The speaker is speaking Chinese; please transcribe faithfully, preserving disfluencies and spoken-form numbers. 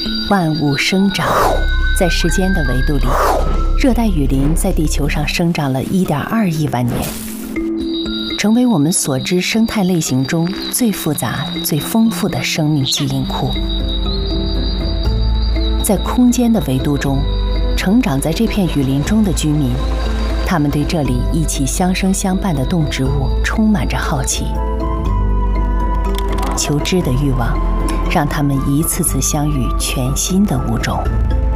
万物生长。在时间的维度里，热带雨林在地球上生长了 一点二亿万年，成为我们所知生态类型中最复杂、最丰富的生命基因库。在空间的维度中，成长在这片雨林中的居民，他们对这里一起相生相伴的动植物充满着好奇，求知的欲望让他们一次次相遇全新的物种。